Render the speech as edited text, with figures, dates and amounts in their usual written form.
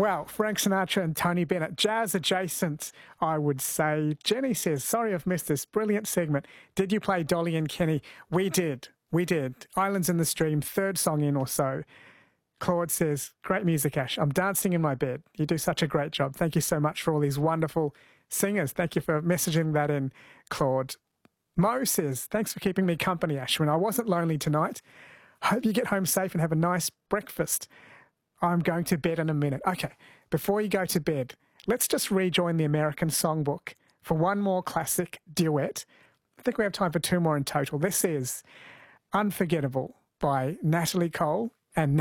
Well, Frank Sinatra and Tony Bennett, jazz adjacent, I would say. Jenny says, sorry I've missed this brilliant segment. Did you play Dolly and Kenny? We did. Islands in the Stream, third song in or so. Claude says, great music, Ash. I'm dancing in my bed. You do such a great job. Thank you so much for all these wonderful singers. Thank you for messaging that in, Claude. Mo says, thanks for keeping me company, Ashwin. I wasn't lonely tonight. Hope you get home safe and have a nice breakfast. I'm going to bed in a minute. Okay, before you go to bed, let's just rejoin the American Songbook for one more classic duet. I think we have time for two more in total. This is Unforgettable by Natalie Cole and